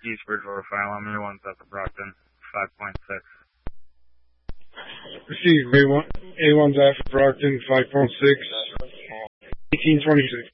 East Bridgewater Fire Alarm, everyone's at the Brockton, 5.6. Received, A1's after Brockton, 5.6, 1826.